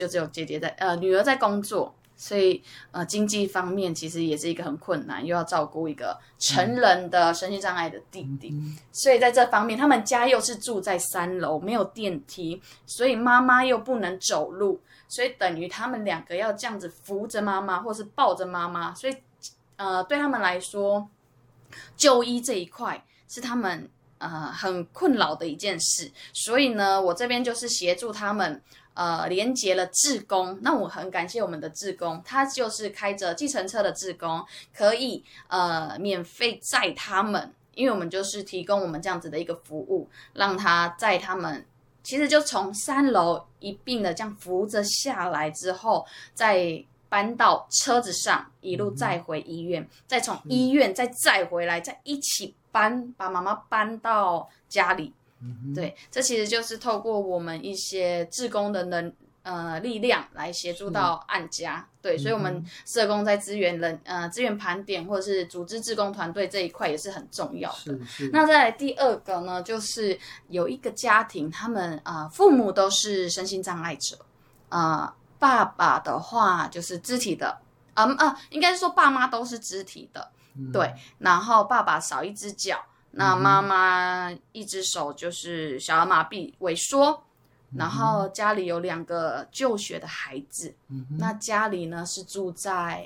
就只有姐姐在女儿在工作，所以经济方面其实也是一个很困难，又要照顾一个成人的身心障碍的弟弟，所以在这方面他们家又是住在3楼，没有电梯，所以妈妈又不能走路，所以等于他们2个要这样子扶着妈妈或是抱着妈妈，所以对他们来说就医这一块是他们很困扰的一件事，所以呢我这边就是协助他们连结了志工，那我很感谢我们的志工，他就是开着计程车的志工，可以免费载他们，因为我们就是提供我们这样子的一个服务，让他载他们，其实就从3楼一并的这样扶着下来之后，再搬到车子上，一路载回医院，再从医院再载回来，再一起搬，把妈妈搬到家里。对，这其实就是透过我们一些志工的力量来协助到案家。对，所以我们社工在资源盘点或者是组织志工团队这一块也是很重要的。那再来第2个呢，就是有一个家庭，他们父母都是身心障碍者，爸爸的话就是肢体的，应该是说爸妈都是肢体的，对，然后爸爸少一只脚。那妈妈一只手就是小儿麻痹萎缩，然后家里有2个就学的孩子，那家里呢是住在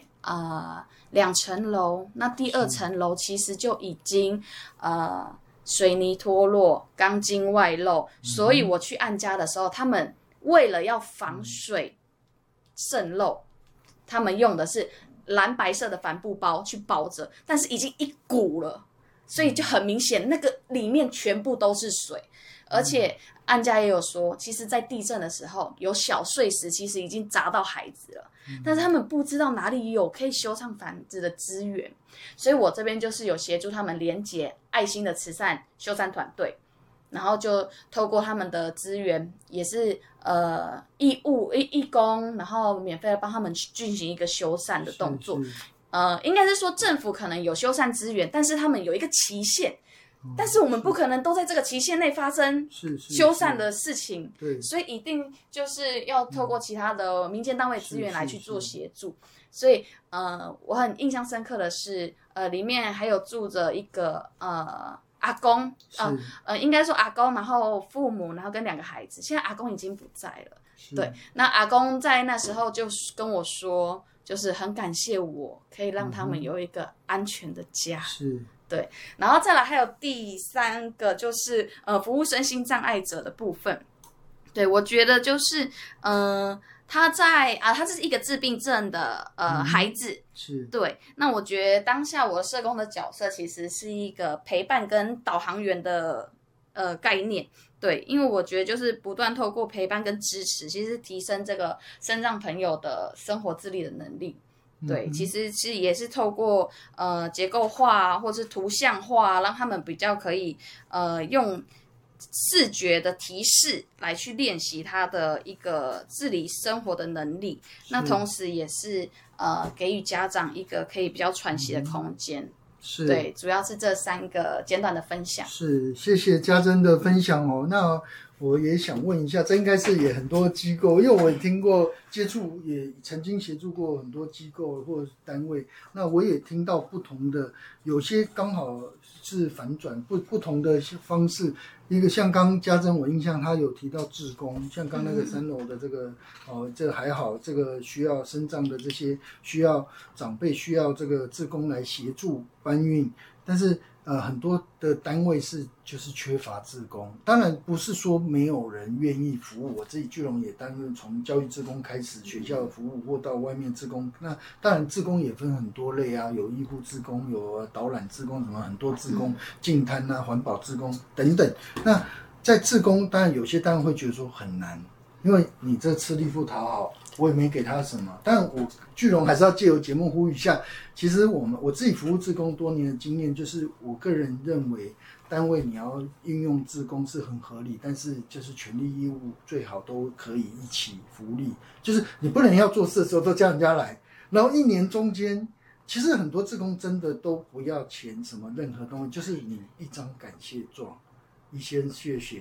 2层楼，那第2层楼其实就已经水泥脱落，钢筋外露，所以我去按家的时候，他们为了要防水渗漏，他们用的是蓝白色的帆布包去包着，但是已经一股了。所以就很明显那个里面全部都是水，而且案家也有说，其实在地震的时候有小碎石其实已经砸到孩子了，但是他们不知道哪里有可以修缮房子的资源，所以我这边就是有协助他们连结爱心的慈善修缮团队，然后就透过他们的资源，也是义工，然后免费的帮他们进行一个修缮的动作。应该是说政府可能有修缮资源，但是他们有一个期限，但是我们不可能都在这个期限内发生修缮的事情，所以一定就是要透过其他的民间单位资源来去做协助。所以我很印象深刻的是，里面还有住着一个阿公，应该说阿公，然后父母，然后跟2个孩子。现在阿公已经不在了，对。那阿公在那时候就跟我说，就是很感谢我可以让他们有一个安全的家，对。然后再来还有第3个就是服务身心障碍者的部分，对，我觉得就是他这是一个自闭症的孩子，对。那我觉得当下我社工的角色其实是一个陪伴跟导航员的概念，对，因为我觉得就是不断透过陪伴跟支持，其实提升这个身障朋友的生活自理的能力。对，其实也是透过结构化或是图像化，让他们比较可以用视觉的提示来去练习他的一个自理生活的能力。那同时也是给予家长一个可以比较喘息的空间。对，主要是这3个简短的分享。 谢谢家珍的分享哦。那我也想问一下，这应该是也很多机构，因为我也听过接触，也曾经协助过很多机构或者单位。那我也听到不同的，有些刚好是反转，不同的方式。一个像刚家珍，我印象他有提到志工，像刚那个3楼的这个这个还好，这个需要身障的这些需要长辈需要这个志工来协助搬运，但是很多的单位就是缺乏志工。当然不是说没有人愿意服务，我自己聚龙也担任从教育志工开始，学校的服务或到外面志工。那当然志工也分很多类啊，有医护志工，有导览志工，什么很多志工，净滩啊、环保志工等等。那在志工，当然有些单位会觉得说很难，因为你这吃力不讨好，我也没给他什么。但我聚龙还是要借由节目呼吁一下，其实我自己服务志工多年的经验，就是我个人认为，单位你要运用志工是很合理，但是就是权利义务最好都可以一起福利，就是你不能要做事的时候都叫人家来，然后1年中间。其实很多志工真的都不要钱什么任何东西，就是你一张感谢状，一些谢谢，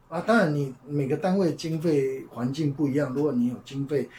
啊，当然你每个单位经费环境不一样，如果你有经费